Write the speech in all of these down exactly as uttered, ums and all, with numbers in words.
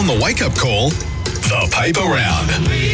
On the wake-up call, the paper round.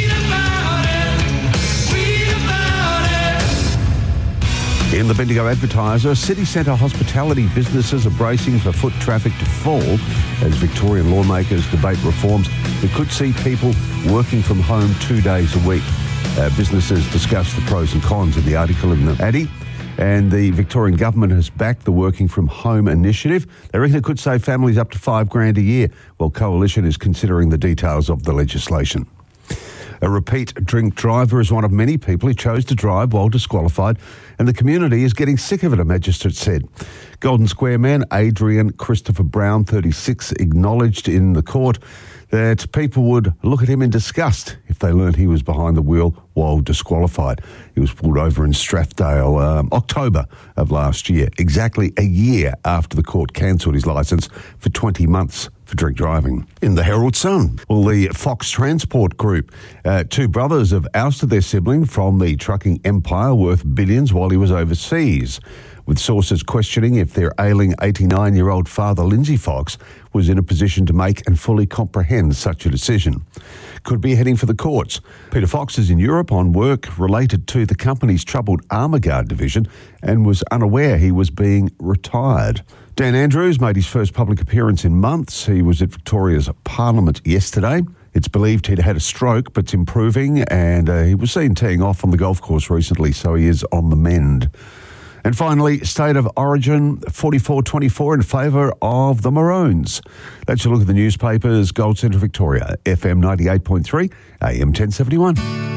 In the Bendigo Advertiser, city centre hospitality businesses are bracing for foot traffic to fall as Victorian lawmakers debate reforms that could see people working from home two days a week. Uh, businesses discuss the pros and cons of the article in the Addy, and the Victorian government has backed the Working From Home initiative. They reckon it could save families up to five grand a year, while Coalition is considering the details of the legislation. A repeat drink driver is one of many people who chose to drive while disqualified, and the community is getting sick of it, a magistrate said. Golden Square man Adrian Christopher Brown, thirty-six, acknowledged in the court that people would look at him in disgust if they learned he was behind the wheel while disqualified. He was pulled over in Strathdale um, October of last year, exactly a year after the court cancelled his licence for twenty months for drink driving. In the Herald Sun, well, the Fox Transport Group, uh, two brothers have ousted their sibling from the trucking empire worth billions while he was overseas, with sources questioning if their ailing eighty-nine-year-old father, Lindsay Fox, was in a position to make and fully comprehend such a decision. Could be heading for the courts. Peter Fox is in Europe on work related to the company's troubled Armaguard division and was unaware he was being retired. Dan Andrews made his first public appearance in months. He was at Victoria's Parliament yesterday. It's believed he'd had a stroke, but it's improving, and uh, he was seen teeing off on the golf course recently, so he is on the mend. And finally, State of Origin, forty-four twenty-four in favour of the Maroons. That's a look at the newspapers. Gold Centre Victoria, F M ninety-eight point three, A M ten seventy-one.